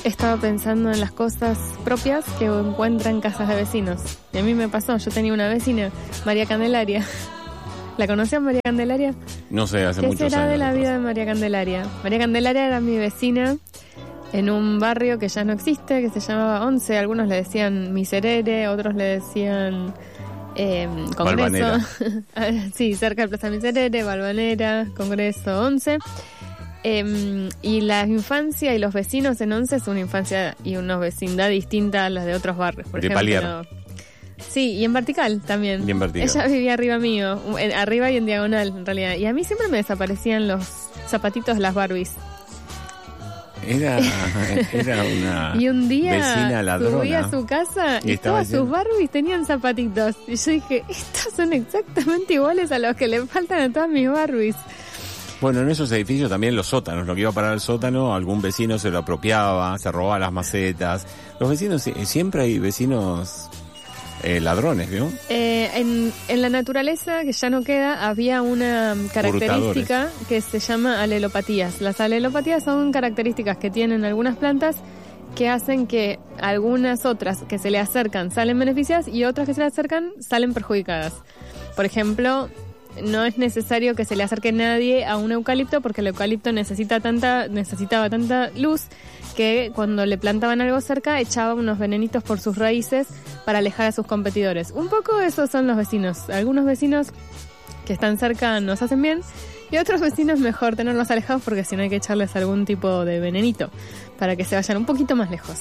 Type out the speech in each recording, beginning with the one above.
estaba pensando en las cosas propias que encuentra en casas de vecinos. Y a mí me pasó, yo tenía una vecina, María Candelaria. ¿La conocían, María Candelaria? No sé, hace muchos años. ¿Qué será de la vida de María Candelaria? María Candelaria era mi vecina en un barrio que ya no existe, que se llamaba 11. Algunos le decían Miserere, otros le decían Congreso. Sí, cerca de Plaza Miserere, Balvanera, Congreso 11. Y la infancia y los vecinos en 11 es una infancia y una vecindad distinta a las de otros barrios. Por ejemplo, Paliar. Sí, y en vertical también. Y en vertical. Ella vivía arriba mío, arriba y en diagonal en realidad. Y a mí siempre me desaparecían los zapatitos de las Barbies. Era una y un día vecina ladrona. Subí a su casa y todas sus Barbies tenían zapatitos. Y yo dije, estos son exactamente iguales a los que le faltan a todas mis Barbies. Bueno, en esos edificios también los sótanos, lo que iba a parar al sótano, algún vecino se lo apropiaba, se robaba las macetas. Los vecinos, siempre hay vecinos ladrones, ¿no? En la naturaleza, que ya no queda, había una característica que se llama alelopatías. Las alelopatías son características que tienen algunas plantas que hacen que algunas otras que se le acercan salen beneficiadas y otras que se le acercan salen perjudicadas. Por ejemplo, no es necesario que se le acerque nadie a un eucalipto porque el eucalipto necesitaba tanta luz que cuando le plantaban algo cerca echaba unos venenitos por sus raíces para alejar a sus competidores. Un poco esos son los vecinos. Algunos vecinos que están cerca nos hacen bien y otros vecinos mejor tenerlos alejados porque si no hay que echarles algún tipo de venenito para que se vayan un poquito más lejos.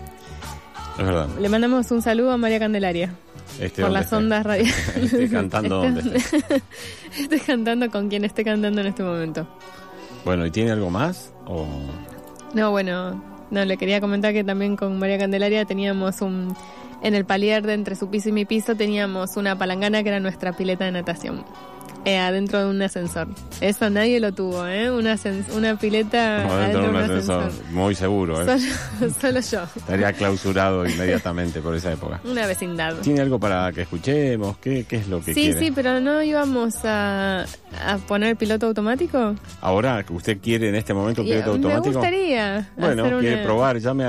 Es verdad. Le mandamos un saludo a María Candelaria. Por las ondas radiales. Estoy cantando donde esté. Estoy cantando con quien esté cantando en este momento. Bueno, ¿y tiene algo más? No, bueno, le quería comentar que también con María Candelaria teníamos en el palier de entre su piso y mi piso teníamos una palangana que era nuestra pileta de natación. Adentro de un ascensor. Eso nadie lo tuvo, una pileta adentro de un ascensor. Muy seguro, Solo yo. Estaría clausurado inmediatamente por esa época. Una vecindad. ¿Tiene algo para que escuchemos? ¿Qué es lo que quiere? Sí, pero ¿no íbamos a poner piloto automático? Ahora, ¿usted quiere en este momento piloto automático? Me gustaría. Bueno, quiere probar, llame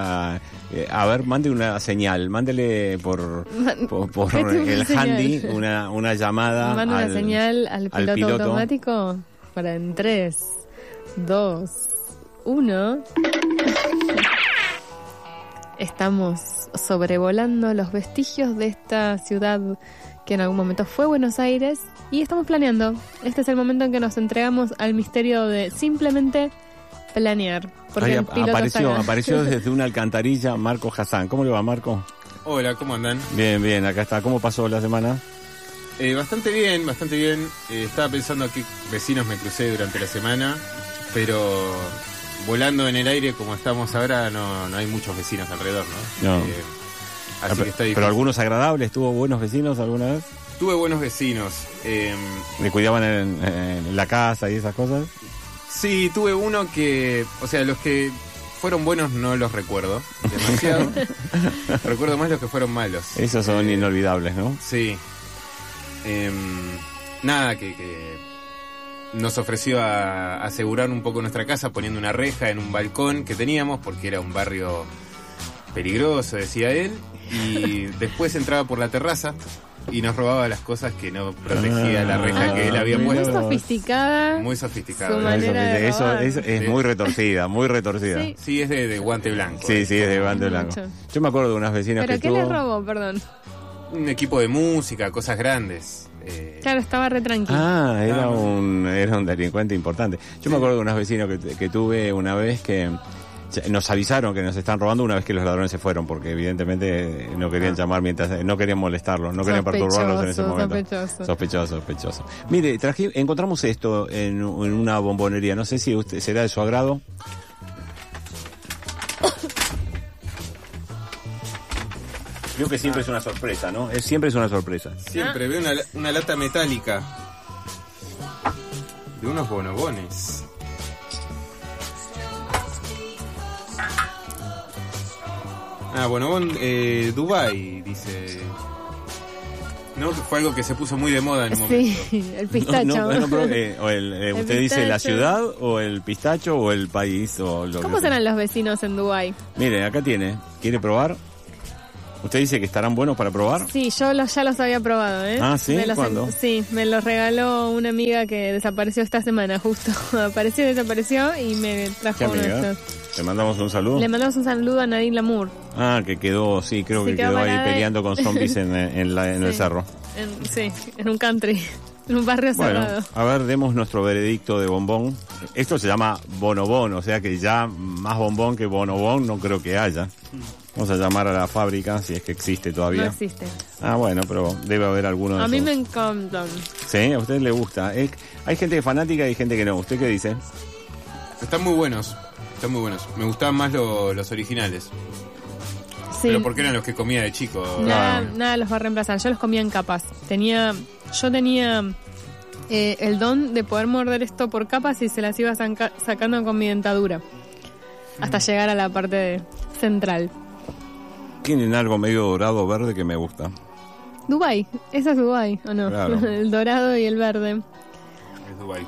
a ver, mande una señal, mándele por el handy una llamada. Manda una señal al piloto automático para en 3, 2, 1. Estamos sobrevolando los vestigios de esta ciudad que en algún momento fue Buenos Aires y estamos planeando. Este es el momento en que nos entregamos al misterio de simplemente planear. Porque apareció desde una alcantarilla Marco Hassan. ¿Cómo le va, Marco? Hola, ¿cómo andan? Bien, acá está. ¿Cómo pasó la semana? Bastante bien. Estaba pensando a qué vecinos me crucé durante la semana, pero volando en el aire como estamos ahora no hay muchos vecinos alrededor, ¿no? Así que está difícil. ¿Pero algunos agradables? ¿Tuvo buenos vecinos alguna vez? Tuve buenos vecinos. ¿Le cuidaban en la casa y esas cosas? Sí, tuve uno que... O sea, los que fueron buenos no los recuerdo demasiado. Recuerdo más los que fueron malos. Esos son inolvidables, ¿no? Sí. Nada, que nos ofreció a asegurar un poco nuestra casa poniendo una reja en un balcón que teníamos porque era un barrio peligroso, decía él, y después entraba por la terraza y nos robaba las cosas que no protegía la reja que él había puesto. Muy sofisticada. Su manera de eso es muy retorcida. Sí, es de guante blanco. Sí, es de guante blanco. Yo me acuerdo de unas vecinas ¿Pero qué les robó, perdón? Un equipo de música, cosas grandes. Claro, estaba re tranquilo. Era un delincuente importante. Yo me acuerdo de unos vecinos que tuve una vez que nos avisaron que nos están robando una vez que los ladrones se fueron, porque evidentemente no querían llamar no querían molestarlos, no querían perturbarlos en ese momento. Sospechoso. Mire, encontramos esto en una bombonería, no sé si usted será de su agrado. Creo que siempre es una sorpresa, ¿no? Siempre es una sorpresa. Siempre veo una lata metálica de unos bonobones. Bonobón Dubai, dice. ¿no? Fue algo que se puso muy de moda en un momento. Sí, el pistacho. ¿Usted dice la ciudad o el pistacho o el país? ¿Cómo serán los vecinos en Dubái? Mire, acá tiene. ¿Quiere probar? ¿Usted dice que estarán buenos para probar? Sí, yo ya los había probado, ¿eh? Ah, ¿sí? ¿Cuándo? Sí, me los regaló una amiga que desapareció esta semana, justo. Apareció y desapareció y me trajo uno de estos. ¿Le mandamos un saludo? Le mandamos un saludo a Nadine Lamour. Ah, que quedó, sí, creo que quedó ahí peleando con zombies en el cerro. En un country, en un barrio cerrado. A ver, demos nuestro veredicto de bombón. Esto se llama bonobón, o sea que ya más bombón que bonobón no creo que haya. Vamos a llamar a la fábrica, si es que existe todavía. No existe. Ah, bueno, pero debe haber alguno de esos. A mí me encantan. Sí, a usted le gusta. Hay gente fanática y gente que no. ¿Usted qué dice? Están muy buenos. Me gustaban más los originales. Sí. Pero porque eran los que comía de chico. Nada los va a reemplazar. Yo los comía en capas. Yo tenía el don de poder morder esto por capas y se las iba sacando con mi dentadura. Hasta llegar a la parte central. Tienen algo medio dorado verde que me gusta. Dubái, esa es Dubái, ¿o no? Claro. El dorado y el verde. Es Dubái.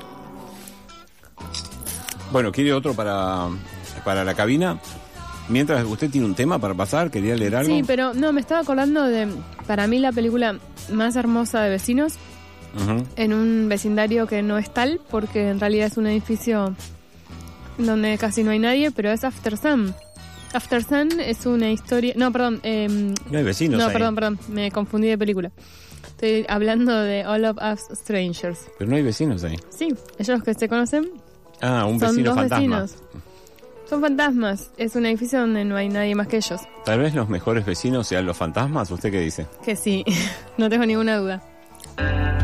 Bueno, ¿quiere otro para la cabina? Mientras usted tiene un tema para pasar, ¿quería leer algo? Sí, pero no, me estaba acordando de, para mí, la película más hermosa de Vecinos, en un vecindario que no es tal, porque en realidad es un edificio donde casi no hay nadie, pero es After Sun. After Sun es una historia... No, perdón. No hay vecinos ahí. Perdón, me confundí de película. Estoy hablando de All of Us Strangers. Pero no hay vecinos ahí. Sí, ellos que se conocen. Ah, un son vecino dos fantasma. Vecinos. Son fantasmas. Es un edificio donde no hay nadie más que ellos. Tal vez los mejores vecinos sean los fantasmas. ¿Usted qué dice? Que sí, no tengo ninguna duda.